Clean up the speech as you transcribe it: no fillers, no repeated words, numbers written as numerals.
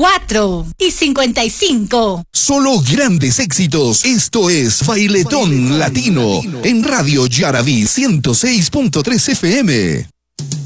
54 y 55. Solo grandes éxitos. Esto es Bailetón Latino en Radio Yaraví 106.3 FM.